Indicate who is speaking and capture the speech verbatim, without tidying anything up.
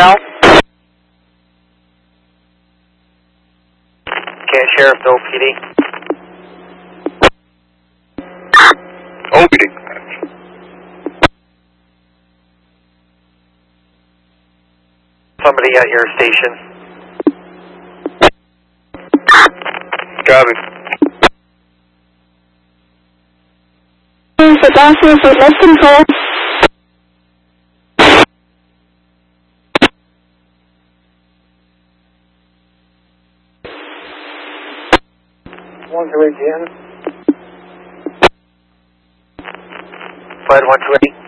Speaker 1: Al? Can't Sheriff, O P D.
Speaker 2: O P D.
Speaker 1: Somebody at your station.
Speaker 2: Copy.
Speaker 3: For Boston for less control.
Speaker 1: One two eight, Jan. Flight one two eight.